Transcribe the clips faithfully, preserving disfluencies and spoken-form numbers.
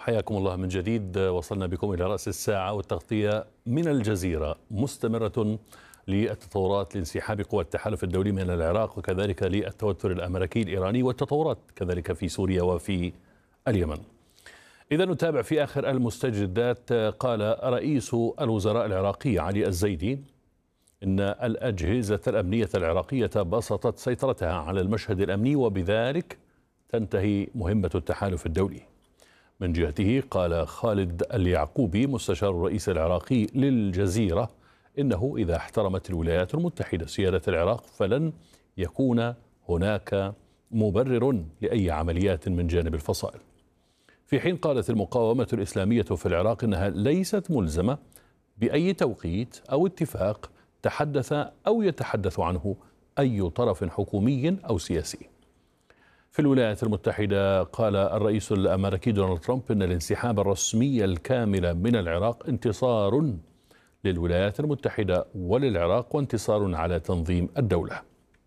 حياكم الله من جديد. وصلنا بكم إلى رأس الساعة، والتغطية من الجزيرة مستمرة للتطورات لانسحاب قوى التحالف الدولي من العراق، وكذلك للتوتر الأمريكي الإيراني والتطورات كذلك في سوريا وفي اليمن. إذا نتابع في آخر المستجدات. قال رئيس الوزراء العراقي علي الزيدي إن الأجهزة الأمنية العراقية بسطت سيطرتها على المشهد الأمني، وبذلك تنتهي مهمة التحالف الدولي. من جهته قال خالد اليعقوبي مستشار الرئيس العراقي للجزيرة إنه إذا احترمت الولايات المتحدة سيادة العراق فلن يكون هناك مبرر لأي عمليات من جانب الفصائل. في حين قالت المقاومة الإسلامية في العراق إنها ليست ملزمة بأي توقيت أو اتفاق تحدث أو يتحدث عنه أي طرف حكومي أو سياسي. في الولايات المتحدة قال الرئيس الأمريكي دونالد ترامب إن الانسحاب الرسمي الكامل من العراق انتصار للولايات المتحدة وللعراق، وانتصار على تنظيم الدولة.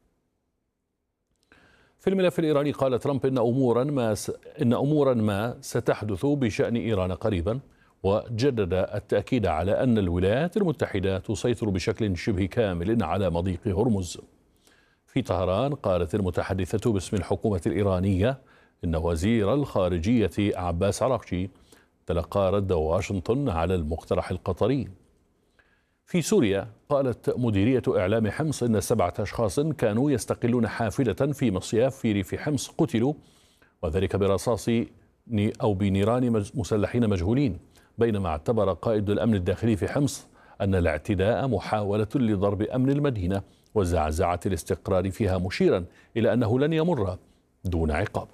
في الملف الإيراني قال ترامب إن أمورا ما س... إن أمورا ما ستحدث بشأن إيران قريبا، وجدد التأكيد على أن الولايات المتحدة تسيطر بشكل شبه كامل على مضيق هرمز. في طهران قالت المتحدثة باسم الحكومة الإيرانية إن وزير الخارجية عباس عراقجي تلقى رد واشنطن على المقترح القطري. في سوريا قالت مديرية إعلام حمص إن سبعة أشخاص كانوا يستقلون حافلة في مصياف في ريف حمص قتلوا، وذلك برصاص أو بنيران مسلحين مجهولين، بينما اعتبر قائد الأمن الداخلي في حمص أن الاعتداء محاولة لضرب أمن المدينة وزعزعة الاستقرار فيها، مشيرا إلى أنه لن يمر دون عقاب.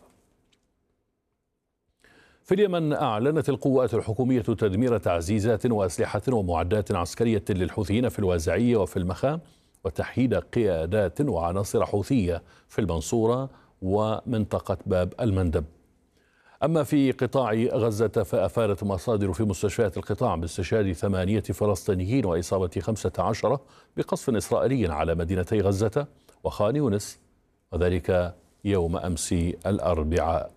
في اليمن أعلنت القوات الحكومية تدمير تعزيزات وأسلحة ومعدات عسكرية للحوثيين في الوازعية وفي المخا، وتحييد قيادات وعناصر حوثية في المنصورة ومنطقة باب المندب. أما في قطاع غزة فأفادت مصادر في مستشفيات القطاع باستشهاد ثمانية فلسطينيين وإصابة خمسة عشر بقصف إسرائيلي على مدينتي غزة وخان يونس، وذلك يوم أمس الأربعاء.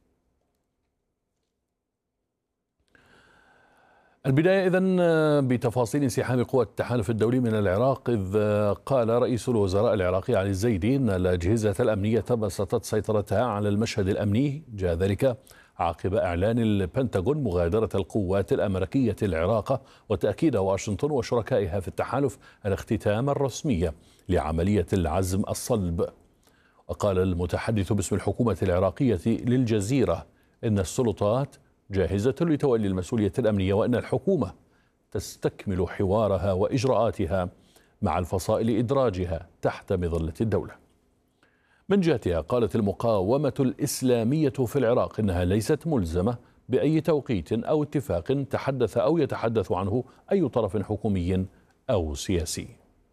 البداية إذن بتفاصيل انسحاب قوى التحالف الدولي من العراق، إذ قال رئيس الوزراء العراقي علي الزيدي أن الأجهزة الأمنية بسطت سيطرتها على المشهد الأمني. جاء ذلك عقب إعلان البنتاغون مغادرة القوات الأمريكية العراق، وتأكيد واشنطن وشركائها في التحالف الاختتام الرسمي لعملية العزم الصلب. وقال المتحدث باسم الحكومة العراقية للجزيرة إن السلطات جاهزة لتولي المسؤولية الأمنية، وأن الحكومة تستكمل حوارها وإجراءاتها مع الفصائل إدراجها تحت مظلة الدولة. من جهتها قالت المقاومة الإسلامية في العراق إنها ليست ملزمة بأي توقيت أو اتفاق تحدث أو يتحدث عنه أي طرف حكومي أو سياسي.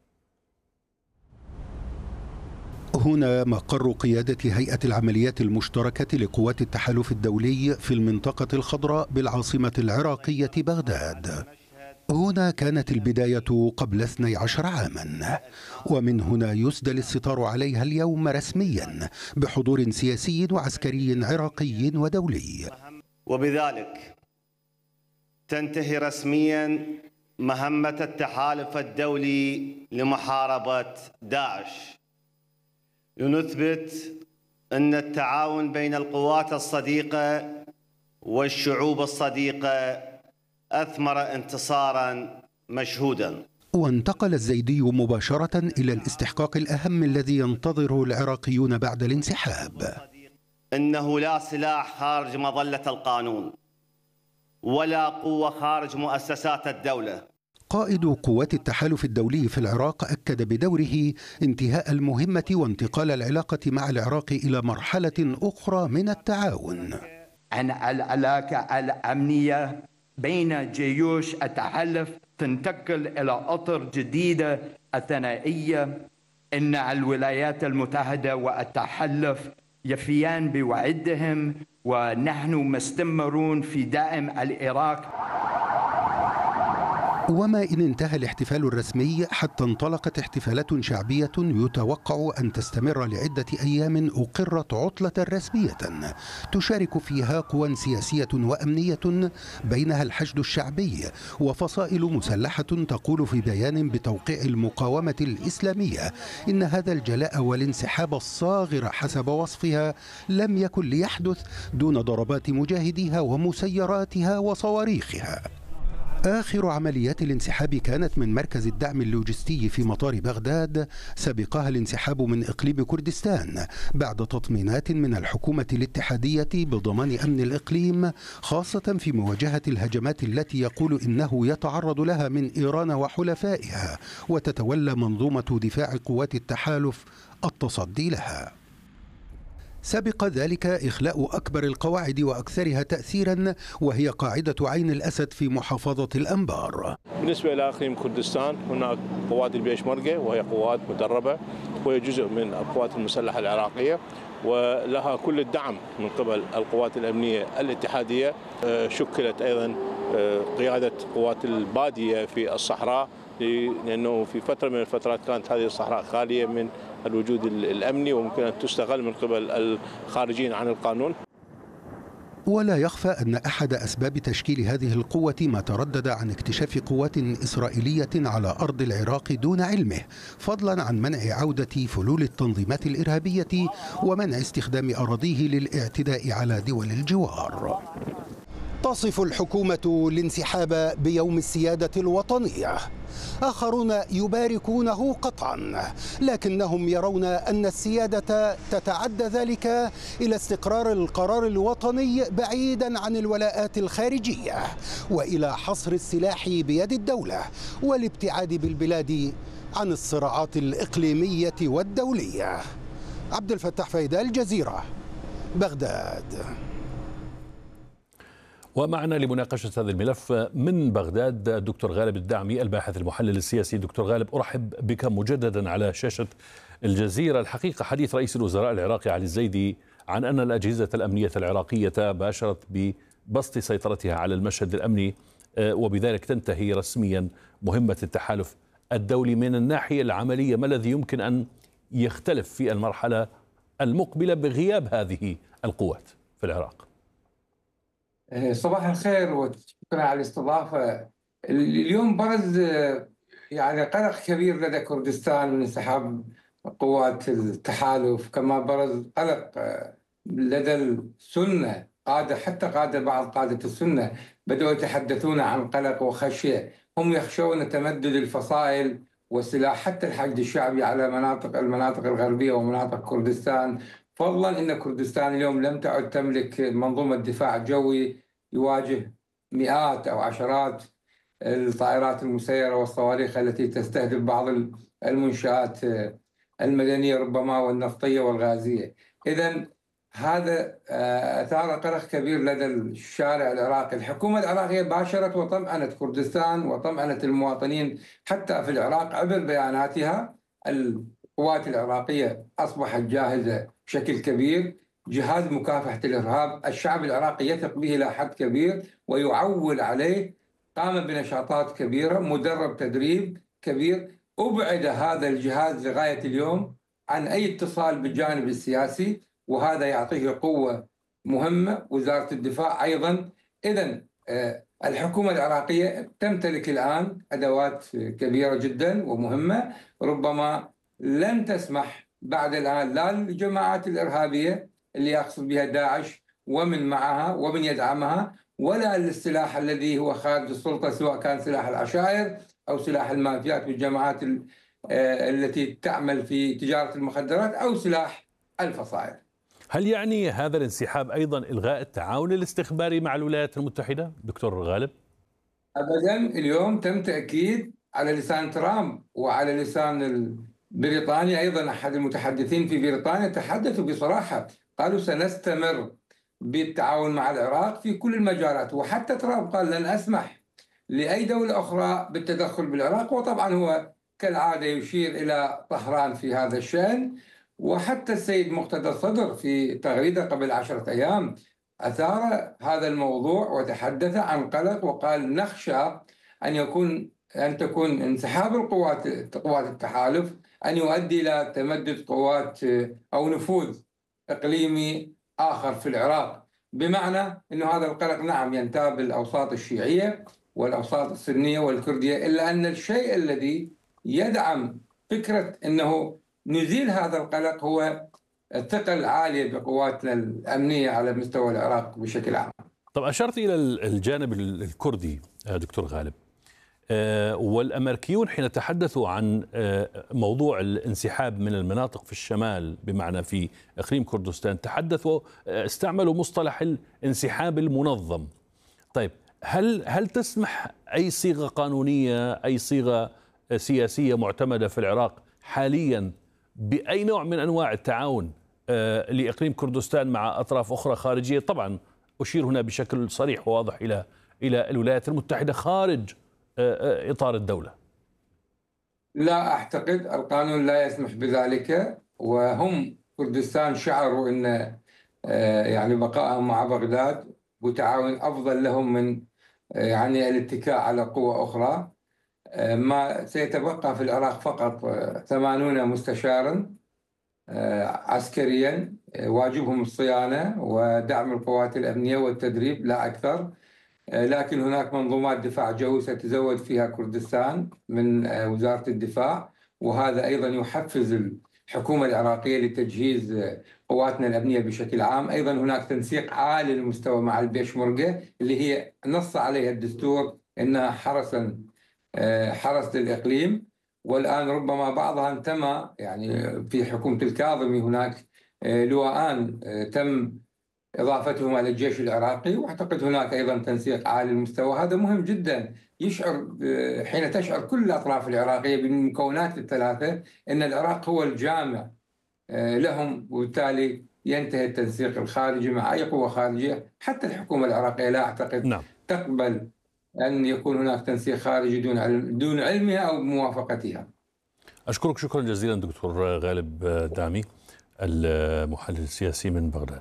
هنا مقر قيادة هيئة العمليات المشتركة لقوات التحالف الدولي في المنطقة الخضراء بالعاصمة العراقية بغداد. هنا كانت البداية قبل اثني عشر عاما، ومن هنا يسدل الستار عليها اليوم رسميا بحضور سياسي وعسكري عراقي ودولي. وبذلك تنتهي رسميا مهمة التحالف الدولي لمحاربة داعش، لنثبت أن التعاون بين القوات الصديقة والشعوب الصديقة أثمر انتصارا مشهودا. وانتقل الزيدي مباشرة إلى الاستحقاق الأهم الذي ينتظره العراقيون بعد الانسحاب. إنه لا سلاح خارج مظلة القانون، ولا قوة خارج مؤسسات الدولة. قائد قوات التحالف الدولي في العراق أكد بدوره انتهاء المهمة وانتقال العلاقة مع العراق إلى مرحلة أخرى من التعاون. عن العلاقة الأمنية بين جيوش التحالف تنتقل إلى أطر جديدة الثنائية. إن الولايات المتحدة والتحالف يفيان بوعدهم، ونحن مستمرون في دعم العراق. وما إن انتهى الاحتفال الرسمي حتى انطلقت احتفالات شعبية يتوقع أن تستمر لعدة أيام أقرت عطلة رسمية تشارك فيها قوى سياسية وأمنية بينها الحشد الشعبي وفصائل مسلحة تقول في بيان بتوقيع المقاومة الإسلامية إن هذا الجلاء والانسحاب الصاغر حسب وصفها لم يكن ليحدث دون ضربات مجاهديها ومسيراتها وصواريخها. آخر عمليات الانسحاب كانت من مركز الدعم اللوجستي في مطار بغداد، سبقها الانسحاب من إقليم كردستان بعد تطمينات من الحكومة الاتحادية بضمان أمن الإقليم، خاصة في مواجهة الهجمات التي يقول إنه يتعرض لها من إيران وحلفائها، وتتولى منظومة دفاع قوات التحالف التصدي لها. سبق ذلك إخلاء أكبر القواعد وأكثرها تأثيرا وهي قاعدة عين الأسد في محافظة الأنبار. بالنسبة إلى أقليم كردستان هناك قوات البيشمركة وهي قوات مدربة وهي جزء من القوات المسلحة العراقية ولها كل الدعم من قبل القوات الأمنية الاتحادية. شكلت أيضا قيادة قوات البادية في الصحراء لأنه في فترة من الفترات كانت هذه الصحراء خالية من الوجود الأمني وممكن أن تستغل من قبل الخارجين عن القانون. ولا يخفى أن أحد أسباب تشكيل هذه القوة ما تردد عن اكتشاف قوات إسرائيلية على أرض العراق دون علمه، فضلا عن منع عودة فلول التنظيمات الإرهابية ومنع استخدام أراضيه للاعتداء على دول الجوار. تصف الحكومة الانسحاب بيوم السيادة الوطنية، آخرون يباركونه قطعا، لكنهم يرون أن السيادة تتعدى ذلك إلى استقرار القرار الوطني بعيدا عن الولاءات الخارجية وإلى حصر السلاح بيد الدولة والابتعاد بالبلاد عن الصراعات الإقليمية والدولية. عبد الفتاح فايدة، الجزيرة، بغداد. ومعنا لمناقشة هذا الملف من بغداد الدكتور غالب الدعمي الباحث المحلل السياسي. دكتور غالب، أرحب بك مجددا على شاشة الجزيرة. الحقيقة حديث رئيس الوزراء العراقي علي الزيدي عن أن الأجهزة الأمنية العراقية باشرت ببسط سيطرتها على المشهد الأمني وبذلك تنتهي رسميا مهمة التحالف الدولي. من الناحية العملية ما الذي يمكن أن يختلف في المرحلة المقبلة بغياب هذه القوات في العراق؟ صباح الخير وشكرا على الاستضافة. اليوم برز يعني قلق كبير لدى كردستان من انسحاب قوات التحالف، كما برز قلق لدى السنة، قادة حتى قادة بعض قادة السنة بدأوا يتحدثون عن قلق وخشية. هم يخشون تمدد الفصائل والسلاح حتى الحشد الشعبي على مناطق المناطق الغربية ومناطق كردستان، فضلا ان كردستان اليوم لم تعد تملك منظومه دفاع جوي يواجه مئات او عشرات الطائرات المسيره والصواريخ التي تستهدف بعض المنشآت المدنيه ربما والنفطيه والغازيه. اذا هذا اثار قلق كبير لدى الشارع العراقي. الحكومه العراقيه باشرت وطمأنت كردستان وطمأنت المواطنين حتى في العراق عبر بياناتها. القوات العراقيه اصبحت جاهزه بشكل كبير، جهاز مكافحة الإرهاب الشعب العراقي يثق به إلى حد كبير ويعول عليه، قام بنشاطات كبيرة، مدرب تدريب كبير. أبعد هذا الجهاز لغاية اليوم عن أي اتصال بالجانب السياسي، وهذا يعطيه قوة مهمة. وزارة الدفاع أيضا. إذن الحكومة العراقية تمتلك الآن أدوات كبيرة جدا ومهمة، ربما لن تسمح بعد الآن لا للجماعات الإرهابية اللي يقصد بها داعش ومن معها ومن يدعمها، ولا للسلاح الذي هو خارج السلطة، سواء كان سلاح العشائر أو سلاح المافيات والجماعات التي تعمل في تجارة المخدرات أو سلاح الفصائل. هل يعني هذا الانسحاب أيضا إلغاء التعاون الاستخباري مع الولايات المتحدة دكتور غالب؟ أبدا. اليوم تم تأكيد على لسان ترامب وعلى لسان بريطانيا أيضا. أحد المتحدثين في بريطانيا تحدثوا بصراحة، قالوا سنستمر بالتعاون مع العراق في كل المجالات، وحتى ترامب قال لن أسمح لأي دولة أخرى بالتدخل بالعراق. وطبعا هو كالعادة يشير إلى طهران في هذا الشأن. وحتى السيد مقتدى الصدر في تغريدة قبل عشرة أيام أثار هذا الموضوع وتحدث عن قلق، وقال نخشى أن يكون أن تكون انسحاب القوات قوات التحالف أن يؤدي إلى تمدد قوات أو نفوذ إقليمي آخر في العراق، بمعنى أن هذا القلق نعم ينتاب الأوساط الشيعية والأوساط السنية والكردية، إلا أن الشيء الذي يدعم فكرة أنه نزيل هذا القلق هو الثقة العالية بقواتنا الأمنية على مستوى العراق بشكل عام. طب أشرت إلى الجانب الكردي دكتور غالب، والأمريكيون حين تحدثوا عن موضوع الانسحاب من المناطق في الشمال بمعنى في إقليم كردستان تحدثوا استعملوا مصطلح الانسحاب المنظم. طيب هل هل تسمح أي صيغة قانونية أي صيغة سياسية معتمدة في العراق حاليا بأي نوع من أنواع التعاون لإقليم كردستان مع أطراف أخرى خارجية؟ طبعا أشير هنا بشكل صريح وواضح إلى إلى الولايات المتحدة خارج إطار الدولة. لا أعتقد، القانون لا يسمح بذلك، وهم كردستان شعروا أن يعني بقائهم مع بغداد وتعاون أفضل لهم من يعني الاتكاء على قوة أخرى. ما سيتبقى في العراق فقط ثمانون مستشارا عسكريا واجبهم الصيانة ودعم القوات الأمنية والتدريب لا أكثر، لكن هناك منظومات دفاع جو ستتزود فيها كردستان من وزارة الدفاع، وهذا أيضا يحفز الحكومة العراقية لتجهيز قواتنا الأمنية بشكل عام. أيضا هناك تنسيق عالي المستوى مع البيشمركة اللي هي نص عليها الدستور أنها حرسا حرس للإقليم، والآن ربما بعضها انتمى، يعني في حكومة الكاظمي هناك لواءان تم إضافتهم على الجيش العراقي، وأعتقد هناك أيضا تنسيق عالي المستوى. هذا مهم جدا، يشعر حين تشعر كل الأطراف العراقية بالمكونات الثلاثة أن العراق هو الجامع لهم، وبالتالي ينتهي التنسيق الخارجي مع أي قوة خارجية. حتى الحكومة العراقية لا أعتقد نعم. تقبل أن يكون هناك تنسيق خارجي دون علم دون علمها أو موافقتها. أشكرك شكرا جزيلا دكتور غالب دامي المحلل السياسي من بغداد.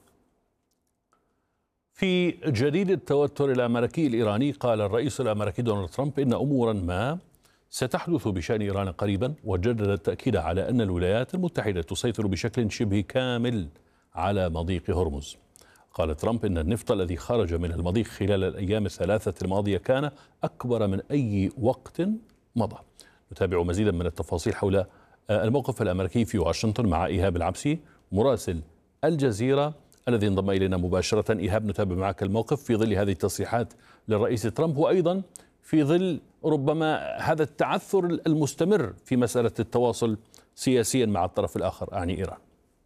في جديد التوتر الأمريكي الإيراني، قال الرئيس الأمريكي دونالد ترامب إن أمورا ما ستحدث بشأن إيران قريبا، وجدد التأكيد على أن الولايات المتحدة تسيطر بشكل شبه كامل على مضيق هرمز. قال ترامب إن النفط الذي خرج من المضيق خلال الأيام الثلاثة الماضية كان أكبر من أي وقت مضى. نتابع مزيدا من التفاصيل حول الموقف الأمريكي في واشنطن مع إيهاب العبسي مراسل الجزيرة الذي انضم إلينا مباشرة. إيهاب، نتابع معك الموقف في ظل هذه التصريحات للرئيس ترامب، وأيضا في ظل ربما هذا التعثر المستمر في مسألة التواصل سياسيا مع الطرف الآخر، أعني إيران.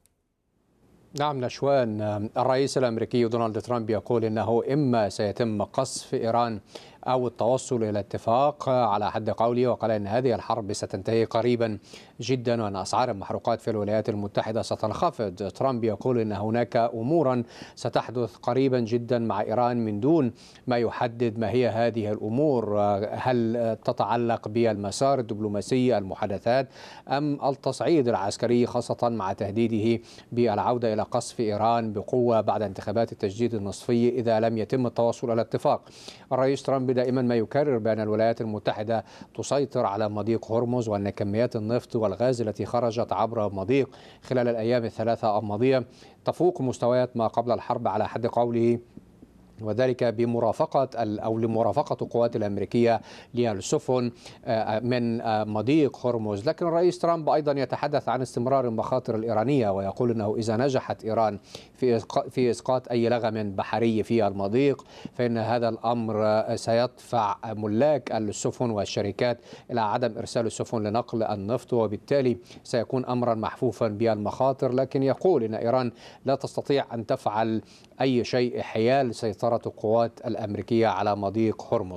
نعم نشوان، الرئيس الأمريكي دونالد ترامب يقول إنه إما سيتم قصف إيران أو التوصل إلى اتفاق على حد قوله، وقال إن هذه الحرب ستنتهي قريبا جدا وأن أسعار المحروقات في الولايات المتحدة ستنخفض. ترامب يقول إن هناك أمورا ستحدث قريبا جدا مع إيران من دون ما يحدد ما هي هذه الأمور، هل تتعلق بالمسار الدبلوماسي المحادثات أم التصعيد العسكري، خاصة مع تهديده بالعودة إلى قصف إيران بقوة بعد انتخابات التجديد النصفي إذا لم يتم التوصل إلى اتفاق. الرئيس ترامب دائما ما يكرر بأن الولايات المتحدة تسيطر على مضيق هرمز، وأن كميات النفط والغاز التي خرجت عبر المضيق خلال الأيام الثلاثة الماضية تفوق مستويات ما قبل الحرب على حد قوله، وذلك بمرافقة أو لمرافقة القوات الأمريكية للسفن من مضيق هرمز. لكن الرئيس ترامب أيضا يتحدث عن استمرار المخاطر الإيرانية، ويقول أنه إذا نجحت إيران في في إسقاط أي لغم بحري في المضيق فإن هذا الأمر سيدفع ملاك السفن والشركات إلى عدم إرسال السفن لنقل النفط، وبالتالي سيكون أمرا محفوفا بالمخاطر. لكن يقول أن إيران لا تستطيع أن تفعل أي شيء حيال سيطرة القوات الأمريكية على مضيق هرمز.